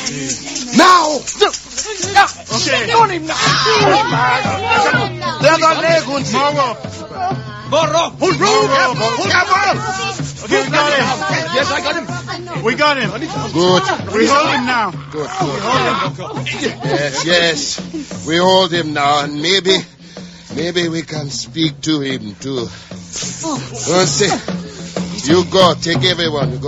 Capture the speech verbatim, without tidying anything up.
Now! Okay. On him now! They're not there, Gunzi. Moro. Moro! Hold room! Hold cover! Okay, we got him. Yes, I got him. We got him. Good. We hold him now. Good, good. Yes, yes. We hold him now, and maybe, maybe we can speak to him too. Gunzi, you go. Take everyone. You go.